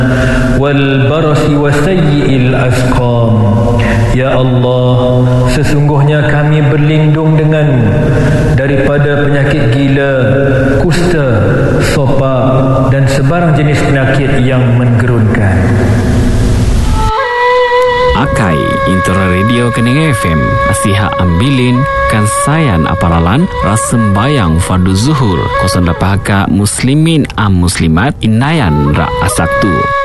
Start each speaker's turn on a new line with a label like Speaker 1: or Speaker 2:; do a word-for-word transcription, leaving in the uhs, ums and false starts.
Speaker 1: والبرص وسيء الأسقام. Ya Allah, sesungguhnya kami berlindung denganmu daripada penyakit gila, kusta, sopak dan sebarang jenis penyakit yang menggerunkan.
Speaker 2: Akai Intera Radio Kening F M Asiha ambilin kan sayan aparalan rasembayang fardu zuhur kosong dapahaka muslimin am muslimat inayan ra asaktu.